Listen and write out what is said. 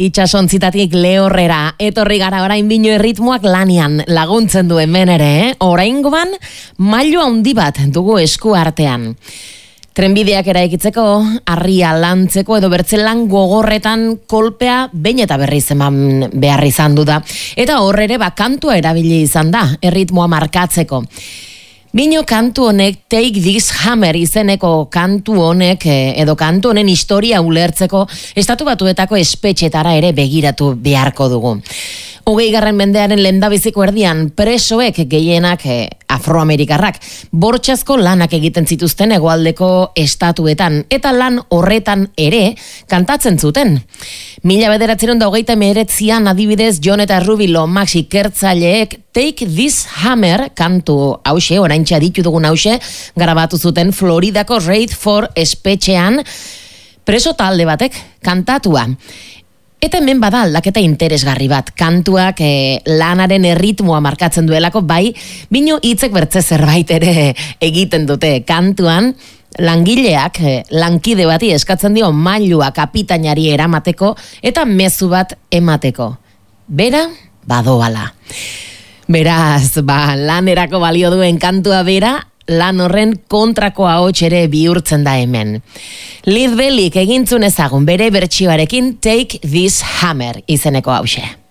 Itsasontzitatik lehorrera, etorri gara orain bino erritmoak lanian laguntzen du hemen ere, oraingoan mailu handi bat dugu esku artean. Trenbideak eraikitzeko, harria lantzeko edo bertzelan gogorretan kolpea behin eta berriz eman behar izan du da. Eta horre ere kantua erabili izan da, erritmoa markatzeko. Bino kantu honek, Take This Hammer izeneko kantu honek, edo kantu honen historia ulertzeko, Estatu Batuetako espetxetara ere begiratu beharko dugu. 20. mendearen lehendabiziko erdian, presoek gehienak afroamerikarrak, bortxazko lanak egiten zituzten hegoaldeko estatuetan, eta lan horretan ere kantatzen zuten. 1929an adibidez John eta Ruby Lomax ikertzaileek Take This Hammer kantu hause, oraintxe aditu dugun hause, grabatu zuten Floridako Radford espetxean preso talde batek kantatua. Eta hemen bada aldaketa interesgarri bat, kantuak lanaren erritmoa markatzen duelako, bai, bino hitzek bertze zerbait ere egiten dute kantuan, langileak lankide bati eskatzen dio mailua kapitainari eramateko eta mezu bat emateko. Bera, badoala. Beraz, lanerako balio duen kantua bera, lan horren kontrako ahots ere bihurtzen da hemen. Lead Bellyk egintzun ezagun bere bertsioarekin Take This Hammer izeneko hause.